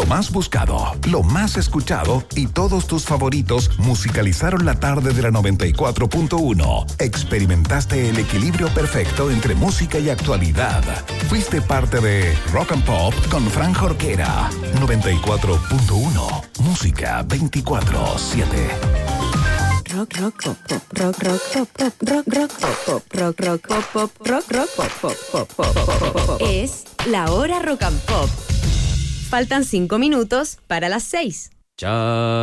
Lo más buscado, lo más escuchado y todos tus favoritos musicalizaron la tarde de la 94.1. Experimentaste el equilibrio perfecto entre música y actualidad. Fuiste parte de Rock and Pop con Fran Jorquera. 94.1. Música 24/7. Rock, rock, pop, pop, rock, rock, pop, pop, rock, rock, pop, pop, rock, rock, pop, pop, rock, rock, pop, pop, pop, pop, pop. Es la hora rock and pop. Faltan 5 minutos para las 6. Chao.